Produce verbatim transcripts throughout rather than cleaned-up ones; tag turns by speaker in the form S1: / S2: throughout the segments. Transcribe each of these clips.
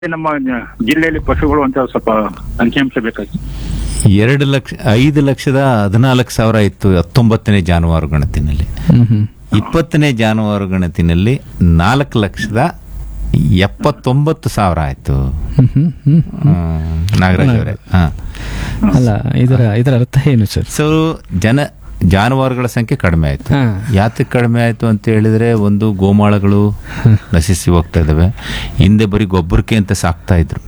S1: ನಮ್ಮ ಜಿಲ್ಲೆಯಲ್ಲಿ ಪಶುಗಳು ಅಂತ ಸ್ವಲ್ಪ ಅಂಕಿಅಂಶ ಬೇಕಾಗಿ
S2: ಎರಡು ಲಕ್ಷ ಐದು ಲಕ್ಷದ ಹದಿನಾಲ್ಕು ಸಾವಿರ ಇತ್ತು ಹತ್ತೊಂಬತ್ತನೇ ಜಾನುವಾರು ಗಣತಿನಲ್ಲಿ. ಇಪ್ಪತ್ತನೇ ಜಾನುವಾರು ಗಣತಿನಲ್ಲಿ ನಾಲ್ಕು ಲಕ್ಷದ ಎಪ್ಪತ್ತೊಂಬತ್ತು ಸಾವಿರ ಆಯ್ತು. ನಾಗರಾಜ್ ಅವರೇ, ಹಾ
S3: ಅಲ್ಲ ಇದರ ಇದರ ಅರ್ಥ ಏನು ಸರ್?
S2: ಸೊ ಜನ ಜಾನುವಾರುಗಳ ಸಂಖ್ಯೆ ಕಡಿಮೆ ಆಯ್ತು. ಯಾತಕ್ಕೆ ಕಡಿಮೆ ಆಯ್ತು ಅಂತ ಹೇಳಿದ್ರೆ, ಒಂದು ಗೋಮಾಳಗಳು ನಶಿಸಿ ಹೋಗ್ತಾ ಇದಾವೆ. ಹಿಂದೆ ಬರೀ ಗೊಬ್ಬರಕ್ಕೆ ಅಂತ ಸಾಕ್ತಾ ಇದ್ರು,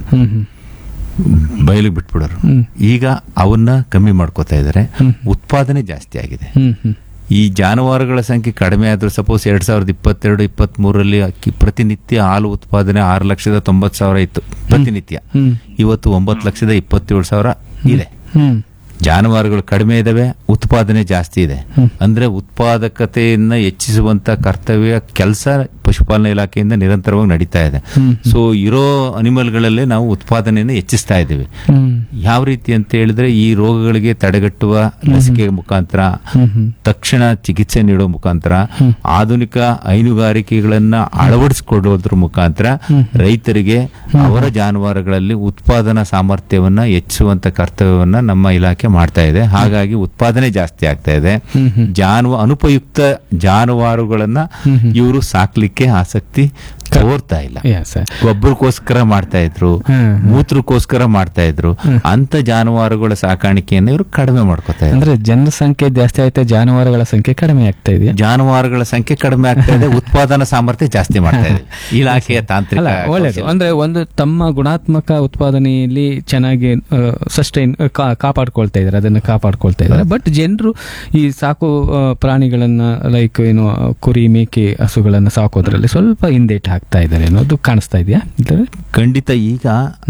S2: ಬಯಲಿಗೆ ಬಿಟ್ಬಿಡೋರು. ಈಗ ಅವನ್ನ ಕಮ್ಮಿ ಮಾಡ್ಕೋತಾ ಇದಾರೆ, ಉತ್ಪಾದನೆ ಜಾಸ್ತಿ ಆಗಿದೆ. ಈ ಜಾನುವಾರುಗಳ ಸಂಖ್ಯೆ ಕಡಿಮೆ ಆದ್ರೂ, ಸಪೋಸ್ ಎರಡ್ ಸಾವಿರದ ಇಪ್ಪತ್ತೆರಡು ಇಪ್ಪತ್ತ್ ಮೂರರಲ್ಲಿ ಪ್ರತಿನಿತ್ಯ ಹಾಲು ಉತ್ಪಾದನೆ ಆರು ಲಕ್ಷದ ತೊಂಬತ್ತು ಸಾವಿರ ಇತ್ತು ಪ್ರತಿನಿತ್ಯ. ಇವತ್ತು ಒಂಬತ್ತು ಲಕ್ಷದ ಇಪ್ಪತ್ತೇಳು ಸಾವಿರ ಇದೆ. ಜಾನುವಾರುಗಳು ಕಡಿಮೆ ಇದಾವೆ, ಉತ್ಪಾದನೆ ಜಾಸ್ತಿ ಇದೆ. ಅಂದ್ರೆ ಉತ್ಪಾದಕತೆಯನ್ನ ಹೆಚ್ಚಿಸುವಂತ ಕರ್ತವ್ಯ ಕೆಲಸ ಪಶುಪಾಲನಾ ಇಲಾಖೆಯಿಂದ ನಿರಂತರವಾಗಿ ನಡೀತಾ ಇದೆ. ಸೊ ಇರೋ ಅನಿಮಲ್ಗಳಲ್ಲೇ ನಾವು ಉತ್ಪಾದನೆಯನ್ನು ಹೆಚ್ಚಿಸ್ತಾ ಇದ್ದೀವಿ. ಯಾವ ರೀತಿ ಅಂತ ಹೇಳಿದ್ರೆ, ಈ ರೋಗಗಳಿಗೆ ತಡೆಗಟ್ಟುವ ಲಸಿಕೆ ಮುಖಾಂತರ, ತಕ್ಷಣ ಚಿಕಿತ್ಸೆ ನೀಡುವ ಮುಖಾಂತರ, ಆಧುನಿಕ ಹೈನುಗಾರಿಕೆಗಳನ್ನ ಅಳವಡಿಸಿಕೊಳ್ಳುವುದ್ರ ಮುಖಾಂತರ ರೈತರಿಗೆ ಅವರ ಜಾನುವಾರುಗಳಲ್ಲಿ ಉತ್ಪಾದನಾ ಸಾಮರ್ಥ್ಯವನ್ನ ಹೆಚ್ಚಿಸುವಂತ ಕರ್ತವ್ಯವನ್ನ ನಮ್ಮ ಇಲಾಖೆ ಮಾಡ್ತಾ ಇದೆ. ಹಾಗಾಗಿ ಉತ್ಪಾದನೆ ಜಾಸ್ತಿ ಆಗ್ತಾ ಇದೆ. ಜಾನುವ ಅನುಪಯುಕ್ತ ಜಾನುವಾರುಗಳನ್ನ ಇವರು ಸಾಕ್ಲಿಕ್ಕೆ ಆಸಕ್ತಿ ತೋರ್ತಾ ಇಲ್ಲ. ಗೊಬ್ಬರಕ್ಕೋಸ್ಕರ ಮಾಡ್ತಾ ಇದ್ರು, ಮೂತ್ರಕ್ಕೋಸ್ಕರ ಮಾಡ್ತಾ ಇದ್ರು. ಅಂತ ಜಾನುವಾರುಗಳ ಸಾಕಾಣಿಕೆಯನ್ನು ಇವರು ಕಡಿಮೆ ಮಾಡ್ಕೋತಾ ಇದ್ದಾರೆ.
S3: ಅಂದ್ರೆ ಜನಸಂಖ್ಯೆ ಜಾಸ್ತಿ ಆಯ್ತಾ, ಜಾನುವಾರುಗಳ ಸಂಖ್ಯೆ ಕಡಿಮೆ ಆಗ್ತಾ ಇದೆ.
S2: ಜಾನುವಾರುಗಳ ಸಂಖ್ಯೆ ಕಡಿಮೆ ಆಗ್ತಾ ಇದೆ, ಉತ್ಪಾದನಾ ಸಾಮರ್ಥ್ಯ ಜಾಸ್ತಿ ಮಾಡ್ತಾ ಇದೆ ಇಲಾಖೆಯ ತಾಂತ್ರಿಕ.
S3: ಒಳ್ಳೆಯದು. ಅಂದ್ರೆ ಒಂದು ತಮ್ಮ ಗುಣಾತ್ಮಕ ಉತ್ಪಾದನೆಯಲ್ಲಿ ಚೆನ್ನಾಗಿ ಸಸ್ಟೈನ್ ಕಾಪಾಡ್ಕೊಳ್ತಾ ಇದ್ದಾರೆ, ಅದನ್ನು ಕಾಪಾಡ್ಕೊಳ್ತಾ ಇದ್ದಾರೆ. ಬಟ್ ಜನರು ಈ ಸಾಕು ಪ್ರಾಣಿಗಳನ್ನ ಲೈಕ್ ಏನು ಕುರಿ, ಮೇಕೆ, ಹಸುಗಳನ್ನ ಸಾಕೋದ್ರಲ್ಲಿ ಸ್ವಲ್ಪ ಹಿಂದೇಟು ಹಾಕ್ತಾ ಇದ್ದಾರೆ ಅನ್ನೋದು ಕಾಣಿಸ್ತಾ ಇದೆಯಾ?
S2: ಖಂಡಿತ. ಈಗ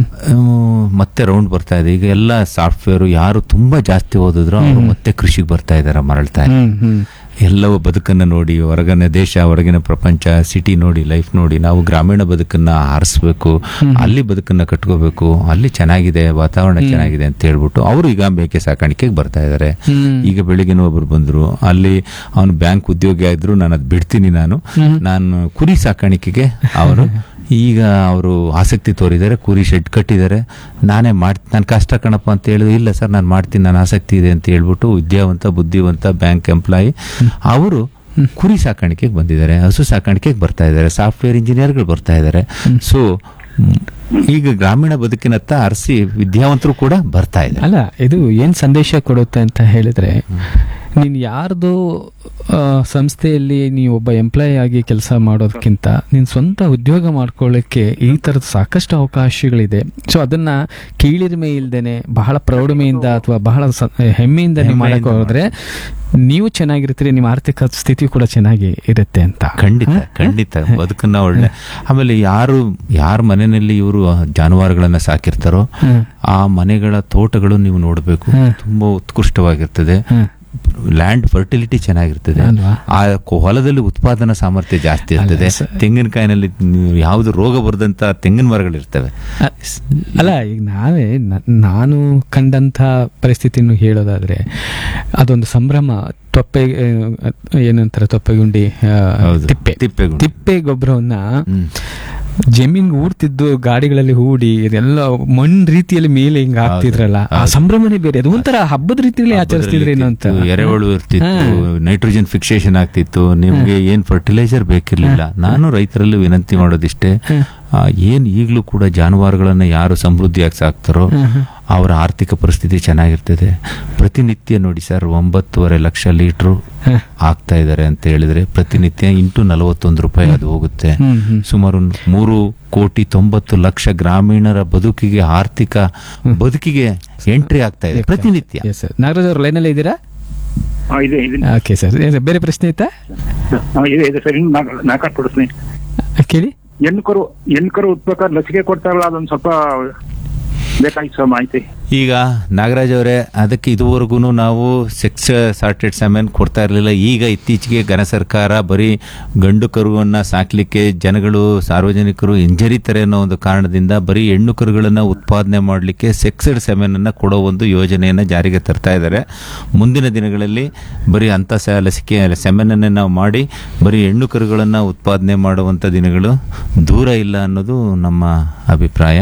S2: ಮತ್ತೆ ರೌಂಡ್ ಬರ್ತಾ ಇದೆ. ಈಗ ಎಲ್ಲ ಸಾಫ್ಟ್ವೇರ್ ಯಾರು ತುಂಬಾ ಜಾಸ್ತಿ ಓದಿದ್ರು ಅವರು ಮತ್ತೆ ಕೃಷಿಗೆ ಬರ್ತಾ ಇದಾರೆ, ಮರಳ್ತಾ ಇದ್ದಾರೆ. ಎಲ್ಲವೂ ಬದುಕನ್ನ ನೋಡಿ, ಹೊರಗಿನ ದೇಶ, ಹೊರಗಿನ ಪ್ರಪಂಚ, ಸಿಟಿ ನೋಡಿ, ಲೈಫ್ ನೋಡಿ, ನಾವು ಗ್ರಾಮೀಣ ಬದುಕನ್ನ ಆರಿಸ್ಬೇಕು, ಅಲ್ಲಿ ಬದುಕನ್ನ ಕಟ್ಕೋಬೇಕು, ಅಲ್ಲಿ ಚೆನ್ನಾಗಿದೆ, ವಾತಾವರಣ ಚೆನ್ನಾಗಿದೆ ಅಂತ ಹೇಳ್ಬಿಟ್ಟು ಅವರು ಈಗ ಮೇಕೆ ಸಾಕಾಣಿಕೆಗೆ ಬರ್ತಾ ಇದಾರೆ. ಈಗ ಬೆಳಿಗ್ಗೆ ಒಬ್ರು ಬಂದ್ರು, ಅಲ್ಲಿ ಅವನು ಬ್ಯಾಂಕ್ ಉದ್ಯೋಗಿ ಆದ್ರು, ನಾನು ಅದ್ ಬಿಡ್ತೀನಿ, ನಾನು ನಾನು ಕುರಿ ಸಾಕಾಣಿಕೆಗೆ ಅವರು ಈಗ ಅವರು ಆಸಕ್ತಿ ತೋರಿದ್ದಾರೆ. ಕುರಿ ಶೆಡ್ ಕಟ್ಟಿದ್ದಾರೆ. ನಾನೇ ಮಾಡ್ ನಾನು ಕಷ್ಟ ಕಣಪ್ಪ ಅಂತ ಹೇಳಿದ್ರು. ಇಲ್ಲ ಸರ್, ನಾನು ಮಾಡ್ತೀನಿ, ನಾನು ಆಸಕ್ತಿ ಇದೆ ಅಂತ ಹೇಳ್ಬಿಟ್ಟು ವಿದ್ಯಾವಂತ ಬುದ್ಧಿವಂತ ಬ್ಯಾಂಕ್ ಎಂಪ್ಲಾಯಿ ಅವರು ಕುರಿ ಸಾಕಾಣಿಕೆಗೆ ಬಂದಿದ್ದಾರೆ, ಹಸು ಸಾಕಾಣಿಕೆಗೆ ಬರ್ತಾ ಇದ್ದಾರೆ, ಸಾಫ್ಟ್ವೇರ್ ಇಂಜಿನಿಯರ್ಗಳು ಬರ್ತಾ ಇದ್ದಾರೆ. ಸೊ ಈಗ ಗ್ರಾಮೀಣ ಬದುಕಿನತ್ತ ಅರಸಿ ವಿದ್ಯಾವಂತರು ಕೂಡ ಬರ್ತಾ ಇದ್ದಾರೆ.
S3: ಅಲ್ಲ, ಇದು ಏನ್ ಸಂದೇಶ ಕೊಡುತ್ತೆ ಅಂತ ಹೇಳಿದ್ರೆ, ನೀನ್ ಯಾರ್ದು ಸಂಸ್ಥೆಯಲ್ಲಿ ನೀವು ಒಬ್ಬ ಎಂಪ್ಲಾಯಿ ಆಗಿ ಕೆಲಸ ಮಾಡೋದಕ್ಕಿಂತ ನೀನ್ ಸ್ವಂತ ಉದ್ಯೋಗ ಮಾಡ್ಕೊಳ್ಳಿಕ್ಕೆ ಈ ತರದ ಸಾಕಷ್ಟು ಅವಕಾಶಗಳಿದೆ. ಸೊ ಅದನ್ನ ಕೀಳಿರಿಮೆ ಇಲ್ದೇನೆ ಬಹಳ ಪ್ರೌಢಮೆಯಿಂದ ಅಥವಾ ಬಹಳ ಹೆಮ್ಮೆಯಿಂದ ನೀವು ಮಾಡಕ್ ಹೋದ್ರೆ ನೀವು ಚೆನ್ನಾಗಿರ್ತೀರಿ, ನಿಮ್ಮ ಆರ್ಥಿಕ ಸ್ಥಿತಿ ಕೂಡ ಚೆನ್ನಾಗಿ ಇರುತ್ತೆ ಅಂತ.
S2: ಖಂಡಿತ ಖಂಡಿತ ಬದುಕನ್ನ ಒಳ್ಳೆ. ಆಮೇಲೆ ಯಾರು ಯಾರ ಮನೆಯಲ್ಲಿ ಇವರು ಜಾನುವಾರುಗಳನ್ನ ಸಾಕಿರ್ತಾರೋ ಆ ಮನೆಗಳ ತೋಟಗಳು ನೀವು ನೋಡಬೇಕು, ತುಂಬಾ ಉತ್ಕೃಷ್ಟವಾಗಿರ್ತದೆ. ಲ್ಯಾಂಡ್ ಫರ್ಟಿಲಿಟಿ ಚೆನ್ನಾಗಿರ್ತದೆ, ಆ ಹೊಲದಲ್ಲಿ ಉತ್ಪಾದನಾ ಸಾಮರ್ಥ್ಯ ಜಾಸ್ತಿ ಇರ್ತದೆ. ತೆಂಗಿನಕಾಯಿನಲ್ಲಿ ಯಾವ್ದು ರೋಗ ಬರದಂತ ತೆಂಗಿನ ಮರಗಳಿರ್ತವೆ.
S3: ಅಲ್ಲ, ಈಗ ನಾವೇ ನಾನು ಕಂಡಂತ ಪರಿಸ್ಥಿತಿಯನ್ನು ಹೇಳೋದಾದ್ರೆ ಅದೊಂದು ಸಂಭ್ರಮ. ತೊಪ್ಪೆ ಏನಂತಾರೆ, ತೊಪ್ಪೆಗುಂಡಿ, ತಿಪ್ಪೆ ತಿಪ್ಪೆ ಗೊಬ್ಬರವನ್ನ ಜಮೀನ್ ಊಡ್ತಿದ್ದು ಗಾಡಿಗಳಲ್ಲಿ ಹೂಡಿ ಇದೆಲ್ಲ ಮಣ್ಣು ರೀತಿಯಲ್ಲಿ ಮೇಲೆ ಹಿಂಗ ಹಾಕ್ತಿದ್ರಲ್ಲ, ಆ ಸಂಭ್ರಮನೇ ಬೇರೆ. ಅದು ಒಂಥರ ಹಬ್ಬದ ರೀತಿಯಲ್ಲಿ ಆಚರಿಸ್ತಿದ್ರೇನು ಅಂತ.
S2: ಎರೆಹುಳು ಇರ್ತಿತ್ತು, ನೈಟ್ರೋಜನ್ ಫಿಕ್ಸೇಷನ್ ಆಗ್ತಿತ್ತು, ನಿಮ್ಗೆ ಏನ್ ಫರ್ಟಿಲೈಸರ್ ಬೇಕಿರ್ಲಿಲ್ಲ. ನಾನು ರೈತರಲ್ಲಿ ವಿನಂತಿ ಮಾಡೋದಿಷ್ಟೇ, ಏನ್ ಈಗಲೂ ಕೂಡ ಜಾನುವಾರುಗಳನ್ನ ಯಾರು ಸಮೃದ್ಧಿಯಾಗಿ ಸಾಕ್ತಾರೋ ಅವರ ಆರ್ಥಿಕ ಪರಿಸ್ಥಿತಿ ಚೆನ್ನಾಗಿರ್ತದೆ. ಪ್ರತಿನಿತ್ಯ ನೋಡಿ ಸರ್, ಒಂಬತ್ತುವರೆ ಲಕ್ಷ ಲೀಟರ್ ಆಗ್ತಾ ಇದಾರೆ ಅಂತ ಹೇಳಿದ್ರೆ ಪ್ರತಿನಿತ್ಯ ಇಂಟು ನಲವತ್ತೊಂದು ರೂಪಾಯಿ ಅದು ಹೋಗುತ್ತೆ. ಸುಮಾರು ಮೂರು ಕೋಟಿ ತೊಂಬತ್ತು ಲಕ್ಷ ಗ್ರಾಮೀಣರ ಬದುಕಿಗೆ, ಆರ್ಥಿಕ ಬದುಕಿಗೆ ಎಂಟ್ರಿ ಆಗ್ತಾ ಇದೆ ಪ್ರತಿನಿತ್ಯ.
S3: ನಾಗರಾಜ್ ಅವ್ರ ಲೈನ್ ಅಲ್ಲಿ ಇದ್ದೀರಾ? ಓಕೆ ಸರ್, ಬೇರೆ ಪ್ರಶ್ನೆ ಇತ್ತಾ? ಕೇಳಿ.
S1: ಹೆಣ್ಕರು ಹೆಣ್ಕರು ಉತ್ಪಕ್ಕ ಲಸಿಕೆ ಕೊಡ್ತಾರಲ್ಲ, ಅದೊಂದು ಸ್ವಲ್ಪ ಬೇಕಾಗಿತ್ತು ಸರ್ ಮಾಹಿತಿ.
S2: ಈಗ ನಾಗರಾಜ್ ಅವರೇ, ಅದಕ್ಕೆ ಇದುವರೆಗೂ ನಾವು ಸೆಕ್ಸ್ ಸಾರ್ಟೆಡ್ ಸೆಮೆನ್ ಕೊಡ್ತಾ ಇರಲಿಲ್ಲ. ಈಗ ಇತ್ತೀಚೆಗೆ ಘನ ಸರ್ಕಾರ ಬರೀ ಗಂಡು ಕರುವನ್ನು ಸಾಕ್ಲಿಕ್ಕೆ ಜನಗಳು ಸಾರ್ವಜನಿಕರು ಹಿಂಜರಿತಾರೆ ಅನ್ನೋ ಒಂದು ಕಾರಣದಿಂದ ಬರೀ ಹೆಣ್ಣು ಕರುಗಳನ್ನು ಉತ್ಪಾದನೆ ಮಾಡಲಿಕ್ಕೆ ಸೆಕ್ಸೆಡ್ ಸೆಮೆನ್ ಅನ್ನು ಕೊಡೋ ಒಂದು ಯೋಜನೆಯನ್ನು ಜಾರಿಗೆ ತರ್ತಾ ಇದ್ದಾರೆ. ಮುಂದಿನ ದಿನಗಳಲ್ಲಿ ಬರೀ ಅಂಥ ಸ ಲಸಿಕೆ ಸೆಮೆನನ್ನೇ ನಾವು ಮಾಡಿ ಬರೀ ಹೆಣ್ಣು ಕರುಗಳನ್ನು ಉತ್ಪಾದನೆ ಮಾಡುವಂಥ ದಿನಗಳು ದೂರ ಇಲ್ಲ ಅನ್ನೋದು ನಮ್ಮ ಅಭಿಪ್ರಾಯ.